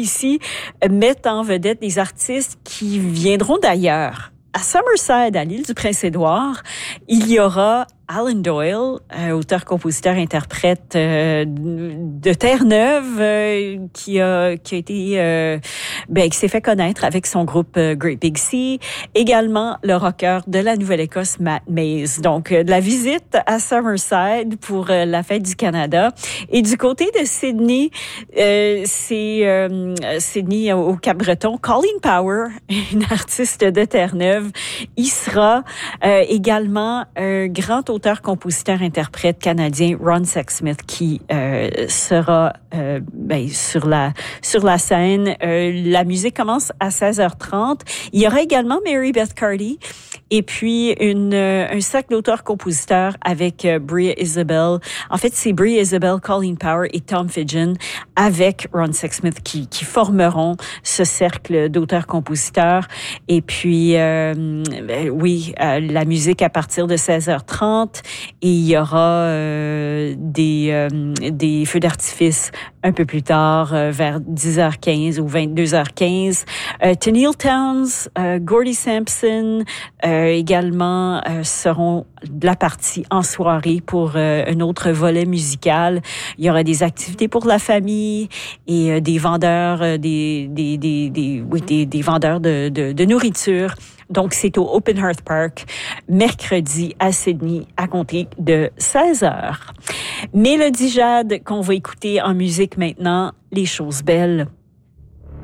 ici mettent en vedette des artistes qui viendront d'ailleurs. À Summerside, à l'île du Prince-Édouard, il y aura Alan Doyle, auteur-compositeur-interprète de Terre-Neuve, qui s'est fait connaître avec son groupe Great Big Sea. Également le rocker de la Nouvelle-Écosse, Matt Mays. Donc, de la visite à Summerside pour la fête du Canada. Et du côté de Sydney, c'est Sydney au Cap-Breton. Colleen Power, une artiste de Terre-Neuve, il sera également un grand auteur-compositeur-interprète canadien, Ron Sexsmith, qui sera sur la scène. La musique commence à 16h30. Il y aura également Mary Beth Carty et puis un cercle d'auteurs-compositeurs avec Bria Isabel. En fait, c'est Bria Isabel, Colleen Power et Tom Fidgen avec Ron Sexsmith qui formeront ce cercle d'auteurs-compositeurs. Et puis, la musique à partir de 16h30 et il y aura des feux d'artifice un peu plus tard, vers 10h15 ou 22h15. Tenille Townes, Gordie Sampson également seront de la partie en soirée pour un autre volet musical. Il y aura des activités pour la famille et des vendeurs, des vendeurs de nourriture. Donc, c'est au Open Hearth Park, mercredi à Sydney, à compter de 16h. Mélodie Jade, qu'on va écouter en musique maintenant, Les choses belles.